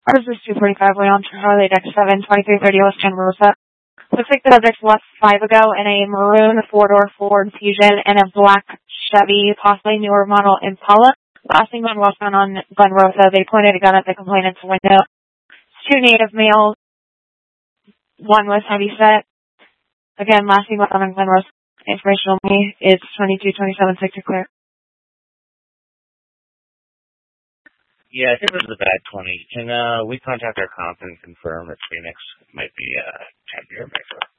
Ours is 245 Leon Charlie Deck 7, 2330 West San Rosa. Looks like the subject left 5 ago in a maroon 4-door Ford Fusion and a black Chevy, possibly newer model Impala. Last thing on westbound on Glen Rosa, they pointed a gun at the complainant's window. 2 native males, 1 was heavy set. Again, last thing on Glen Rosa. Information only. It's 2227 clear. Yeah, I think this is a bad 20. Can we contact our comp and confirm that Phoenix might be 10 beer maker?